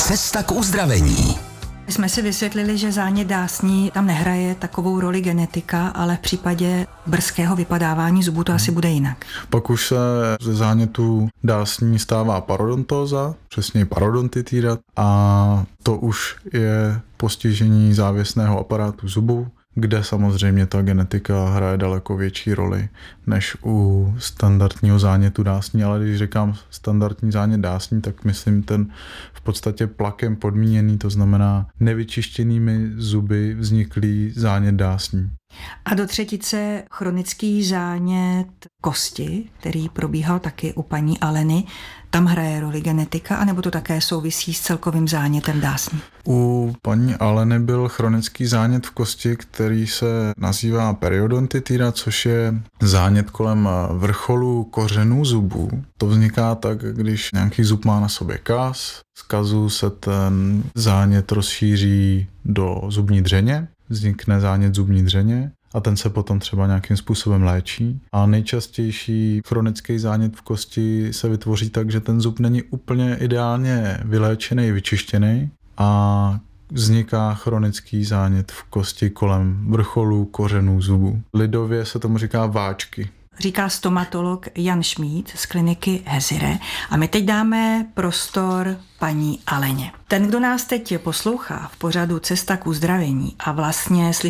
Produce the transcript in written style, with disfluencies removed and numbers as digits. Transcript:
Cesta k uzdravení. Jsme si vysvětlili, že zánět dásní tam nehraje takovou roli genetika, ale v případě brzkého vypadávání zubů to asi bude jinak. Pak už se ze zánětu dásní stává parodontóza, přesněji parodontitída, a to už je postižení závěsného aparátu zubu, kde samozřejmě ta genetika hraje daleko větší roli než u standardního zánětu dásní, ale když říkám standardní zánět dásní, tak myslím ten v podstatě plakem podmíněný, to znamená nevyčištěnými zuby vzniklý zánět dásní. A do třetice chronický zánět kosti, který probíhal taky u paní Aleny, tam hraje roli genetika, anebo to také souvisí s celkovým zánětem dásní? U paní Aleny byl chronický zánět v kosti, který se nazývá periodontitida, což je zánět kolem vrcholu kořenů zubů. To vzniká tak, když nějaký zub má na sobě kaz, z kazu se ten zánět rozšíří do zubní dřeně, vznikne zánět zubní dřeně a ten se potom třeba nějakým způsobem léčí. A nejčastější chronický zánět v kosti se vytvoří tak, že ten zub není úplně ideálně vyléčený, vyčištěný a vzniká chronický zánět v kosti kolem vrcholů kořenů zubů. Lidově se tomu říká váčky. Říká stomatolog Jan Šmíd z kliniky Hezire. A my teď dáme prostor paní Aleně. Ten, kdo nás teď poslouchá v pořadu Cesta k uzdravení a vlastně slyší